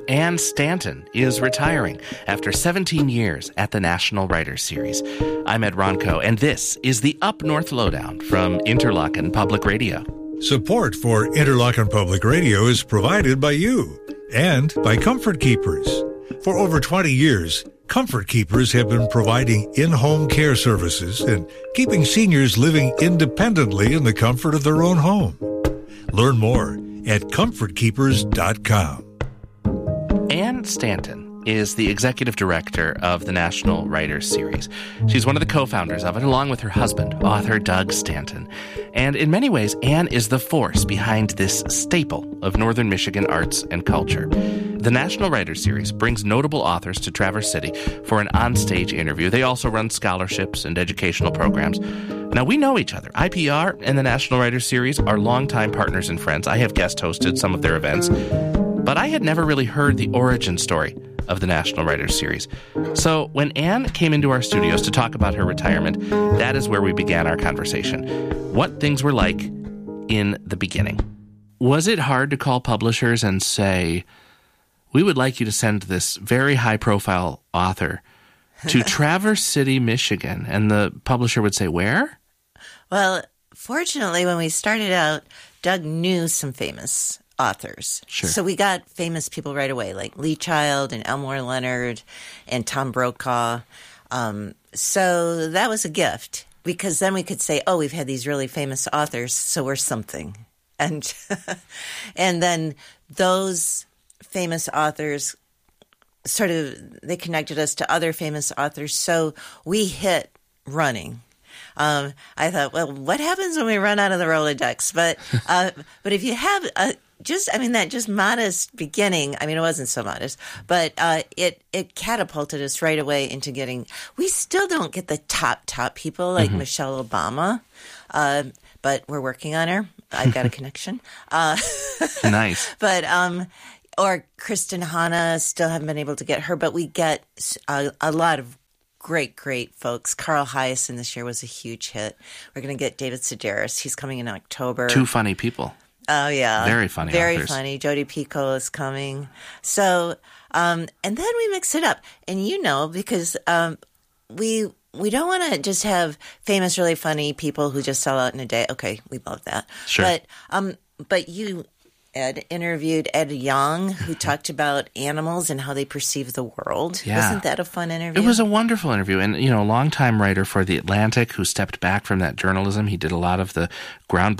Ann Stanton is retiring after 17 years at the National Writers Series. I'm Ed Ronco, and this is the Up North Lowdown from Interlochen Public Radio. Support for Interlochen Public Radio is provided by you and by Comfort Keepers. For over 20 years, Comfort Keepers have been providing in-home care services and keeping seniors living independently in the comfort of their own home. Learn more at comfortkeepers.com. Ann Stanton is the executive director of the National Writers Series. She's one of the co-founders of it, along with her husband, author Doug Stanton. And in many ways, Ann is the force behind this staple of Northern Michigan arts and culture. The National Writers Series brings notable authors to Traverse City for an onstage interview. They also run scholarships and educational programs. Now, we know each other. IPR and the National Writers Series are longtime partners and friends. I have guest hosted some of their events, but I had never really heard the origin story of the National Writers Series. So when Ann came into our studios to talk about her retirement, that is where we began our conversation. What things were like in the beginning. Was it hard to call publishers and say, we would like you to send this very high-profile author to Traverse City, Michigan, and the publisher would say, where? Well, fortunately, when we started out, Doug knew some famous authors. Sure. So we got famous people right away, like Lee Child and Elmore Leonard and Tom Brokaw. So that was a gift, because then we could say, oh, we've had these really famous authors, so we're something. And and then those famous authors they connected us to other famous authors, so we hit running. I thought, well, what happens when we run out of the Rolodex? But if you have that just modest beginning, it wasn't so modest, but it catapulted us right away into getting, we still don't get the top people like Michelle Obama, but we're working on her. I've got a connection. Nice. But, or Kristen Hanna, still haven't been able to get her, but we get a lot of great folks. Carl Hyacin this year was a huge hit. We're going to get David Sedaris. He's coming in October. Two funny people. Oh, yeah. Very funny Very authors. funny. Jodi Picoult is coming. So, and then we mix it up. And because we don't want to just have famous, really funny people who just sell out in a day. Okay, we love that. Sure. But you, Ed, interviewed Ed Young, who talked about animals and how they perceive the world. Yeah. Wasn't that a fun interview? It was a wonderful interview. And, a longtime writer for The Atlantic who stepped back from that journalism. He did a lot of the groundbreaking